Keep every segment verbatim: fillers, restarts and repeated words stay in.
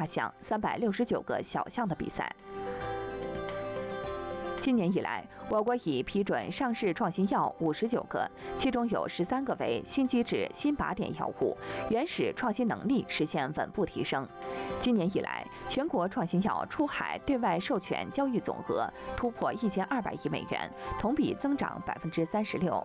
项、三百六十九个小项的比赛。今年以来，我国已批准上市创新药五十九个，其中有十三个为新机制、新靶点药物，原始创新能力实现稳步提升。今年以来，全国创新药出海对外授权交易总额突破一千二百亿美元，同比增长百分之三十六。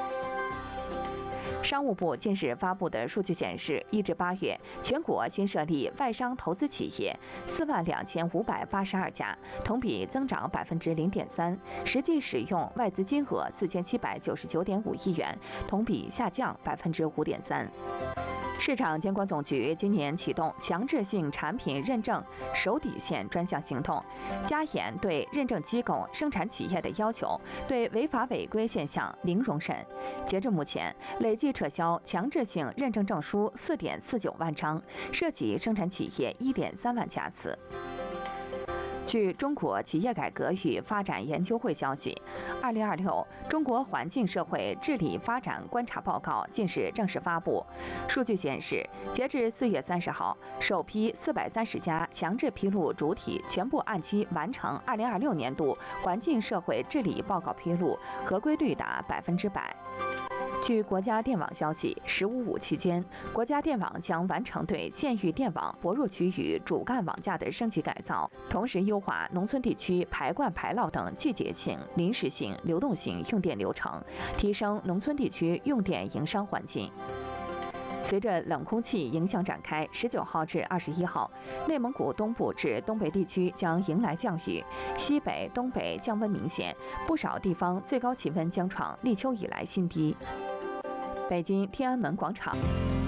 商务部近日发布的数据显示，一至八月，全国新设立外商投资企业四万两千五百八十二家，同比增长百分之零点三，实际使用外资金额四千七百九十九点五亿元，同比下降百分之五点三。市场监管总局今年启动强制性产品认证守底线专项行动，加严对认证机构、生产企业的要求，对违法违规现象零容忍。截至目前，累计撤销强制性认证证书四点四九万张，涉及生产企业一点三万家次。据中国企业改革与发展研究会消息，二零二六中国环境社会治理发展观察报告近日正式发布。数据显示，截至四月三十号，首批四百三十家强制披露主体全部按期完成二零二六年度环境社会治理报告披露，合规率达百分之百。据国家电网消息，十五五期间，国家电网将完成对县域电网薄弱区域主干网架的升级改造，同时优化农村地区排灌排涝等季节性、临时性、流动性用电流程，提升农村地区用电营商环境。随着冷空气影响展开，十九号至二十一号，内蒙古东部至东北地区将迎来降雨，西北、东北降温明显，不少地方最高气温将创立秋以来新低。北京天安门广场。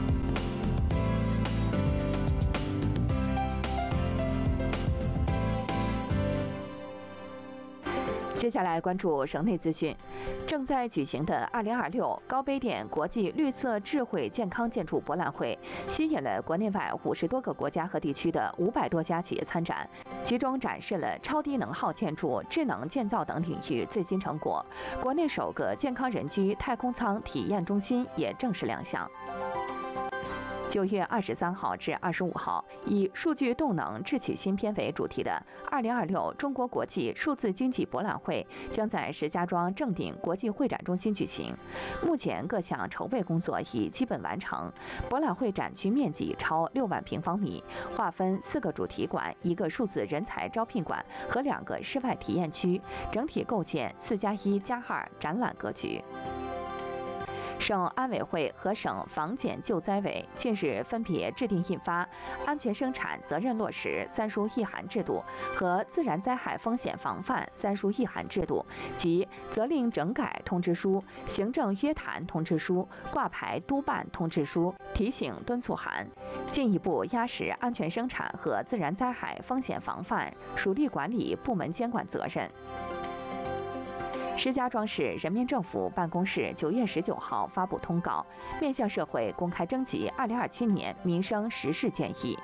接下来关注省内资讯。正在举行的二零二六高碑店国际绿色智慧健康建筑博览会，吸引了国内外五十多个国家和地区的五百多家企业参展，其中展示了超低能耗建筑、智能建造等领域最新成果。国内首个健康人居太空舱体验中心也正式亮相。九月二十三号至二十五号，以“数据动能智启新篇”为主题的二零二六中国国际数字经济博览会将在石家庄正鼎国际会展中心举行。目前各项筹备工作已基本完成。博览会展区面积超六万平方米，划分四个主题馆、一个数字人才招聘馆和两个室外体验区，整体构建四加一加二展览格局。省安委会和省防检救灾委近日分别制定印发《安全生产责任落实三书一函制度》和《自然灾害风险防范三书一函制度》及《责令整改通知书》《行政约谈通知书》《挂牌督办通知书》《提醒敦促函》，进一步压实安全生产和自然灾害风险防范属地管理部门监管责任。石家庄市人民政府办公室九月十九号发布通告，面向社会公开征集二零二七年民生时事建议。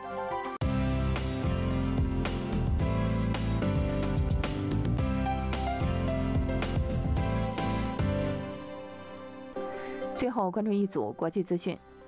最后关注一组国际资讯。